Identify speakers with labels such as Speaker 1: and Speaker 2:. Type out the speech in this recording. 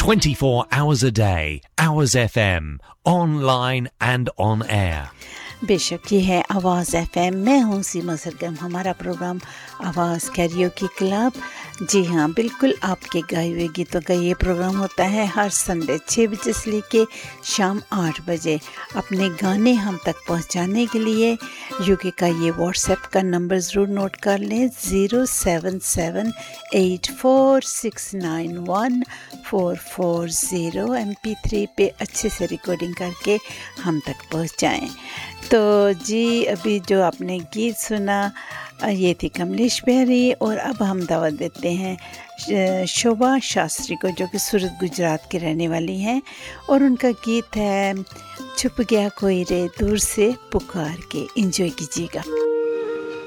Speaker 1: 24 hours a day, Hours FM, online and on air.
Speaker 2: बेशक ये है आवाज़ FM। मैं हूँ सीमा सरगम। हमारा प्रोग्राम आवाज़ कैरियोकी क्लब, जी हाँ बिल्कुल, आपके गाए हुए गीतों का ये प्रोग्राम होता है हर संडे 6 बजे से लेके शाम 8 बजे। अपने गाने हम तक पहुँचाने के लिए यूके का ये व्हाट्सएप का नंबर ज़रूर नोट कर लें, 0778469140। MP3 पे अच्छे से रिकॉर्डिंग करके हम तक पहुँचाएँ। तो जी अभी जो आपने गीत सुना ये थी कमलेश बेहरी, और अब हम दावत देते हैं शोभा शास्त्री को, जो कि सूरत गुजरात की रहने वाली हैं, और उनका गीत है छुप गया कोई रे दूर से पुकार के। एंजॉय कीजिएगा।